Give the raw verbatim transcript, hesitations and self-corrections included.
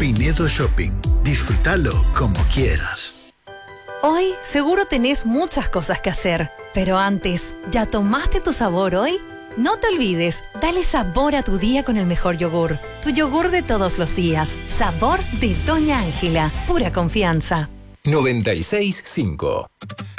Pinedo Shopping. Disfrútalo como quieras. Hoy seguro tenés muchas cosas que hacer, pero antes, ¿ya tomaste tu sabor hoy? No te olvides, dale sabor a tu día con el mejor yogur. Tu yogur de todos los días. Sabor de Doña Ángela. Pura confianza. noventa y seis punto cinco